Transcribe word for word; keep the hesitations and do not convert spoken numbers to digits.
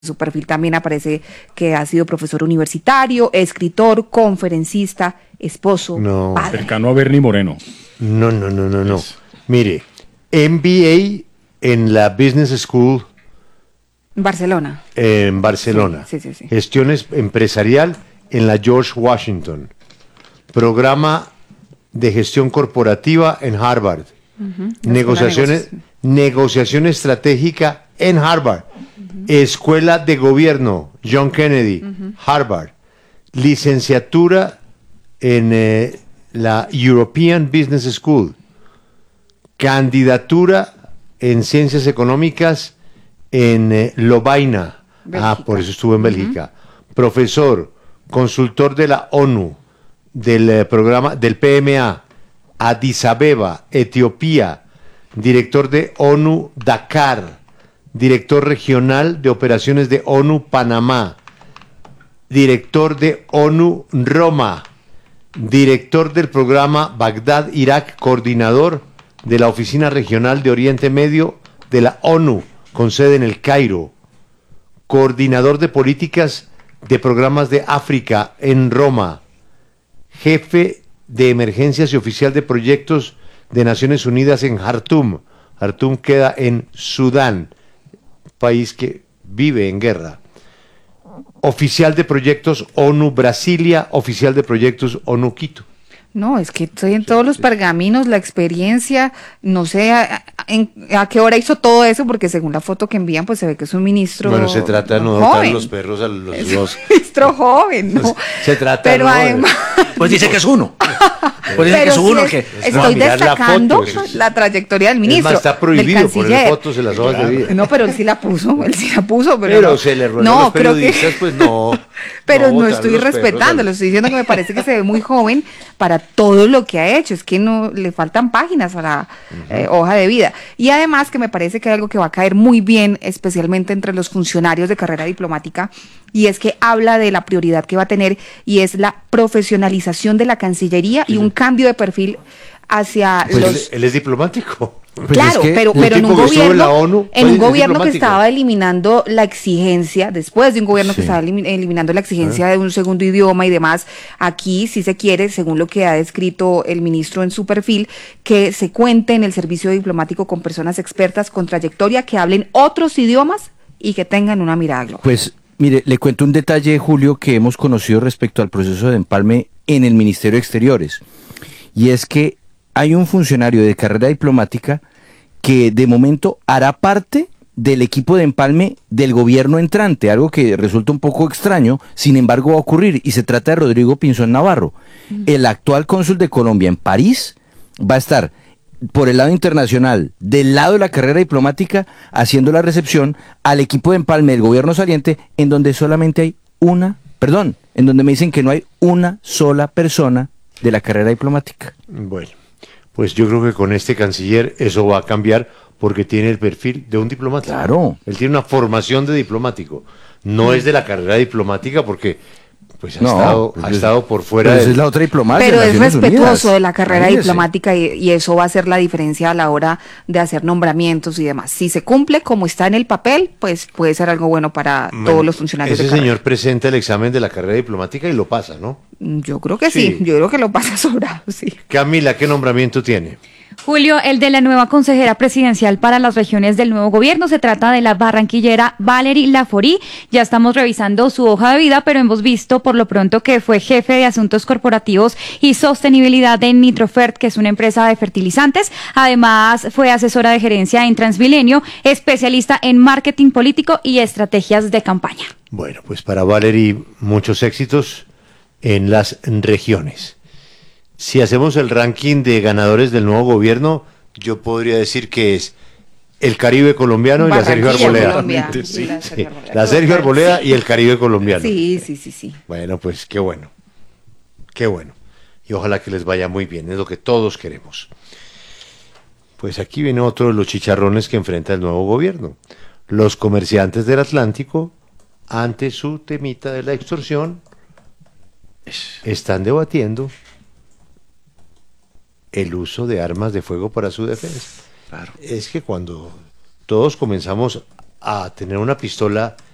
su perfil también aparece que ha sido profesor universitario, escritor, conferencista, esposo, no, padre. Cercano a Bernie Moreno. No, no, no, no, no. Mire, M B A en la Business School Barcelona. en Barcelona. Sí, sí, sí, sí. Gestión empresarial en la George Washington. Programa de gestión corporativa en Harvard. Uh-huh. Negociaciones, negociación estratégica en Harvard. Uh-huh. Escuela de Gobierno John Kennedy, uh-huh. Harvard. Licenciatura en eh, la European Business School. Candidatura en Ciencias Económicas en eh, Lovaina. Bélgica. Ah, por eso estuvo en Bélgica. Uh-huh. Profesor, consultor de la ONU, del eh, programa del P M A, Addis Abeba, Etiopía, director de ONU Dakar, director regional de operaciones de ONU Panamá, director de ONU Roma, director del programa Bagdad, Irak, coordinador de la Oficina Regional de Oriente Medio de la ONU, con sede en el Cairo, coordinador de políticas de programas de África en Roma, jefe de emergencias y oficial de proyectos de Naciones Unidas en Jartum. Jartum queda en Sudán, país que vive en guerra. Oficial de proyectos ONU Brasilia, oficial de proyectos ONU Quito. No, es que estoy en todos los pergaminos, la experiencia, no sé a, en, a qué hora hizo todo eso, porque según la foto que envían, pues se ve que es un ministro Bueno, se trata de no adoptar los perros a los es dos. Un ministro joven, ¿no? Se trata Pero no, además... Pues dice que es uno. Pues dice Pero que es uno. sí es, que... Estoy no, destacando la, foto, la trayectoria del ministro. Es más, está prohibido poner fotos en las hojas claro. de vida. No, pero él sí la puso, él sí la puso. Pero, pero no, se le ruega no, a los periodistas, que... pues no. Pero no, no estoy respetando, le estoy diciendo que me parece que se ve muy joven para todo lo que ha hecho. Es que no le faltan páginas a la uh-huh. eh, hoja de vida. Y además que me parece que hay algo que va a caer muy bien, especialmente entre los funcionarios de carrera diplomática, y es que habla de la prioridad que va a tener, y es la profesionalización de la Cancillería sí, y un sí. cambio de perfil hacia pues los... Él, él es diplomático. Pues claro, es que pero, pero en un gobierno, en, la ONU, en un gobierno que estaba eliminando la exigencia, después de un gobierno sí. que estaba eliminando la exigencia ¿Eh? de un segundo idioma y demás, aquí sí se quiere, según lo que ha descrito el ministro en su perfil, que se cuente en el servicio diplomático con personas expertas con trayectoria que hablen otros idiomas y que tengan una mirada global. Pues mire, le cuento un detalle, Julio, que hemos conocido respecto al proceso de empalme en el Ministerio de Exteriores, y es que hay un funcionario de carrera diplomática que de momento hará parte del equipo de empalme del gobierno entrante, algo que resulta un poco extraño, sin embargo va a ocurrir, y se trata de Rodrigo Pinzón Navarro. Mm. El actual cónsul de Colombia en París va a estar por el lado internacional, del lado de la carrera diplomática, haciendo la recepción al equipo de empalme del gobierno saliente, en donde solamente hay una, perdón, en donde me dicen que no hay una sola persona de la carrera diplomática. Bueno. Pues yo creo que con este canciller eso va a cambiar porque tiene el perfil de un diplomático. Claro. Él tiene una formación de diplomático. No sí. es de la carrera diplomática porque pues ha, no, estado, pues ha es, estado por fuera de... de... es la otra diplomacia. Pero es respetuoso Unidas. de la carrera Ahí diplomática y, y eso va a hacer la diferencia a la hora de hacer nombramientos y demás. Si se cumple como está en el papel, pues puede ser algo bueno para bueno, todos los funcionarios ese de carrera. Señor presenta el examen de la carrera diplomática y lo pasa, ¿no? Yo creo que sí, sí. yo creo que lo pasa sobrado, sí. Camila, ¿qué nombramiento tiene? Julio, el de la nueva consejera presidencial para las regiones del nuevo gobierno. Se trata de la barranquillera Valerie Laforí. Ya estamos revisando su hoja de vida, pero hemos visto por lo pronto que fue jefe de asuntos corporativos y sostenibilidad de Nitrofert, que es una empresa de fertilizantes. Además, fue asesora de gerencia en Transmilenio, especialista en marketing político y estrategias de campaña. Bueno, pues para Valerie, muchos éxitos en las regiones. Si hacemos el ranking de ganadores del nuevo gobierno, yo podría decir que es el Caribe colombiano y la Sergio Arboleda. Sí, la, sí. la Sergio Arboleda sí. y el Caribe colombiano. Sí, sí, sí, sí. Bueno, pues qué bueno, qué bueno. Y ojalá que les vaya muy bien, es lo que todos queremos. Pues aquí viene otro de los chicharrones que enfrenta el nuevo gobierno. Los comerciantes del Atlántico, ante su temita de la extorsión, están debatiendo el uso de armas de fuego para su defensa. Claro. Es que cuando todos comenzamos a tener una pistola